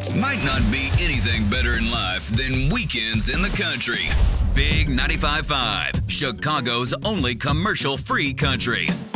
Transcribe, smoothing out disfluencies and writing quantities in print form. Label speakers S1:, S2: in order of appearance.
S1: Might not be anything better in life than weekends in the country. Big 95.5, Chicago's only commercial-free country.